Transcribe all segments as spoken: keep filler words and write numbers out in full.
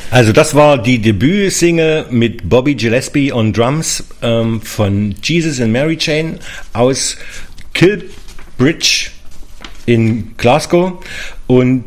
Also das war die Debütsingle mit Bobby Gillespie on Drums ähm, von Jesus and Mary Chain aus Kilbridge in Glasgow, und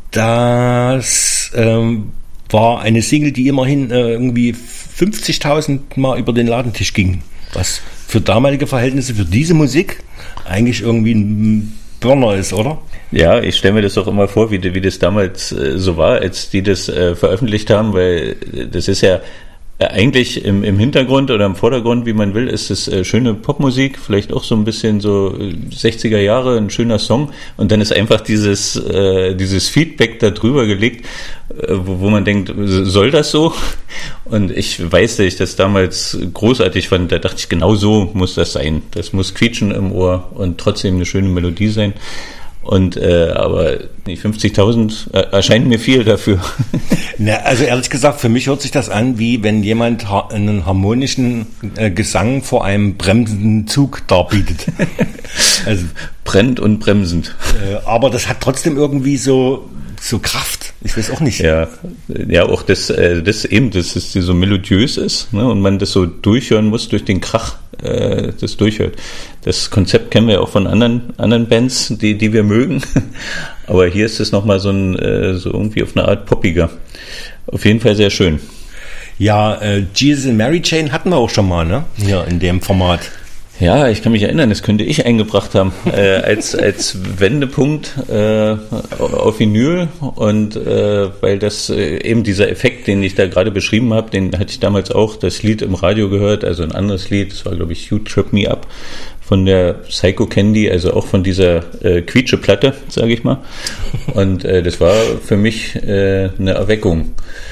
das ähm, war eine Single, die immerhin äh, irgendwie fünfzigtausend Mal über den Ladentisch ging, was für damalige Verhältnisse, für diese Musik eigentlich irgendwie ein Burner ist, oder? Ja, ich stelle mir das auch immer vor, wie, wie das damals äh, so war, als die das äh, veröffentlicht haben, weil das ist ja äh, eigentlich im, im Hintergrund oder im Vordergrund, wie man will, ist es äh, schöne Popmusik, vielleicht auch so ein bisschen so sechziger Jahre, ein schöner Song, und dann ist einfach dieses äh, dieses Feedback da drüber gelegt, äh, wo, wo man denkt, soll das so? Und ich weiß, dass ich das damals großartig fand, da dachte ich, genau so muss das sein. Das muss quietschen im Ohr und trotzdem eine schöne Melodie sein. Und äh, aber die fünfzigtausend äh, erscheinen mir viel dafür. Na, also ehrlich gesagt, für mich hört sich das an, wie wenn jemand ha- einen harmonischen äh, Gesang vor einem bremsenden Zug darbietet. Also brennt und bremsend. Äh, aber das hat trotzdem irgendwie so so Kraft. Ich weiß auch nicht. Ja, ja, auch das, äh, das eben, dass es so melodiös ist, ne, und man das so durchhören muss durch den Krach, äh, das durchhört. Das Konzept kennen wir auch von anderen anderen Bands, die die wir mögen. Aber hier ist es nochmal so ein äh, so irgendwie auf eine Art poppiger. Auf jeden Fall sehr schön. Ja, äh, Jesus and Mary Chain hatten wir auch schon mal, ne? Ja, in dem Format. Ja, ich kann mich erinnern, das könnte ich eingebracht haben, äh, als als Wendepunkt äh, auf Vinyl, und äh, weil das äh, eben dieser Effekt, den ich da gerade beschrieben habe, den hatte ich damals auch das Lied im Radio gehört, also ein anderes Lied, das war, glaube ich, You Trip Me Up von der Psycho Candy, also auch von dieser äh, Quietsche-Platte, sage ich mal, und äh, das war für mich äh, eine Erweckung.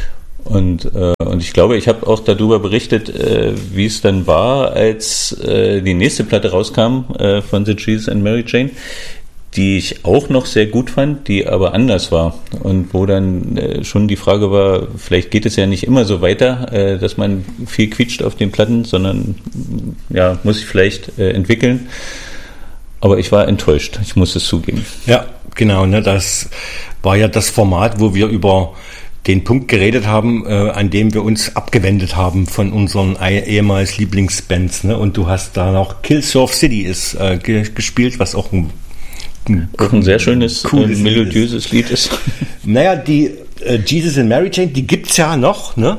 Und äh, und ich glaube, ich habe auch darüber berichtet, äh, wie es dann war, als äh, die nächste Platte rauskam äh, von The Jesus and Mary Chain, die ich auch noch sehr gut fand, die aber anders war, und wo dann äh, schon die Frage war, vielleicht geht es ja nicht immer so weiter, äh, dass man viel quietscht auf den Platten, sondern ja, muss ich vielleicht äh, entwickeln. Aber ich war enttäuscht, ich muss es zugeben. Ja, genau, ne, das war ja das Format, wo wir über den Punkt geredet haben, äh, an dem wir uns abgewendet haben von unseren ehemals Lieblingsbands, ne? Und du hast da noch Kill Surf City ist äh, ge- gespielt, was auch ein, ein, auch ein sehr schönes, cooles, äh, melodiöses Lied ist. Lied ist. Naja, die äh, Jesus and Mary Chain, die gibt's ja noch, ne?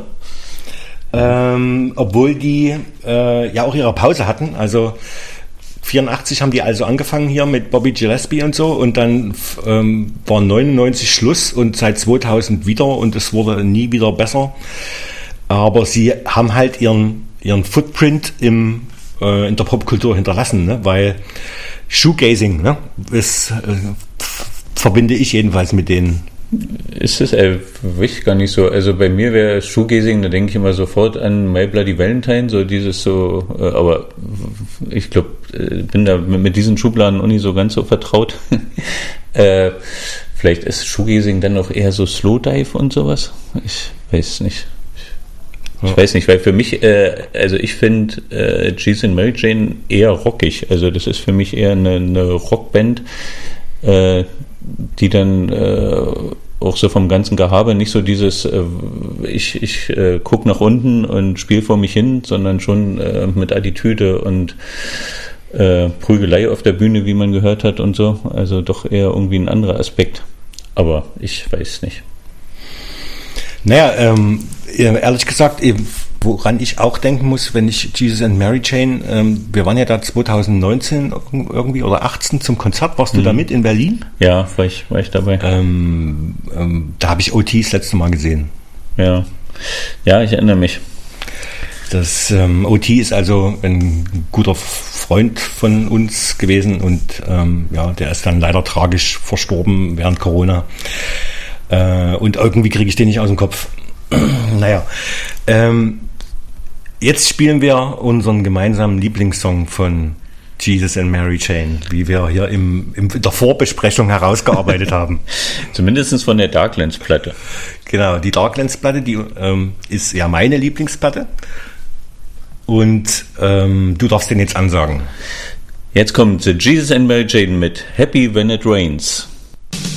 Ähm, obwohl die äh, ja auch ihre Pause hatten, also vierundachtzig haben die also angefangen hier mit Bobby Gillespie und so, und dann ähm, war neunundneunzig Schluss und seit zweitausend wieder, und es wurde nie wieder besser. Aber sie haben halt ihren ihren Footprint im äh, in der Popkultur hinterlassen, ne? Weil Shoegazing, ne, ist, äh, f- verbinde ich jedenfalls mit denen. Ist es, äh, weiß ich gar nicht so. Also bei mir wäre Shoegazing, da denke ich immer sofort an My Bloody Valentine, so dieses so, äh, aber ich glaube, äh, bin da mit, mit diesen Schubladen auch nicht so ganz so vertraut. äh, vielleicht ist Shoegazing dann noch eher so Slowdive und sowas. Ich weiß nicht. Ich, ich weiß nicht, weil für mich, äh, also ich finde äh, Jesus and Mary Chain eher rockig. Also das ist für mich eher eine, eine Rockband, äh, die dann äh, auch so vom ganzen Gehabe nicht so dieses äh, ich, ich äh, guck nach unten und spiele vor mich hin, sondern schon äh, mit Attitüde und äh, Prügelei auf der Bühne, wie man gehört hat und so. Also doch eher irgendwie ein anderer Aspekt. Aber ich weiß nicht. Naja, ähm, ehrlich gesagt, eben, woran ich auch denken muss, wenn ich Jesus and Mary Chain, ähm, wir waren ja da zwanzig neunzehn irgendwie oder achtzehn zum Konzert, warst du mhm. da mit in Berlin? Ja, war ich, war ich dabei. Ähm, ähm, da habe ich O T das letzte Mal gesehen. Ja, ja, ich erinnere mich. Das ähm, O T ist also ein guter Freund von uns gewesen, und ähm, ja, der ist dann leider tragisch verstorben während Corona. Äh, und irgendwie kriege ich den nicht aus dem Kopf. Naja, ähm, jetzt spielen wir unseren gemeinsamen Lieblingssong von Jesus and Mary Chain, wie wir hier im, im, in der Vorbesprechung herausgearbeitet haben. Zumindest von der Darklands-Platte. Genau, die Darklands-Platte, die ähm, ist ja meine Lieblingsplatte. Und ähm, du darfst den jetzt ansagen. Jetzt kommt The Jesus and Mary Chain mit Happy When It Rains.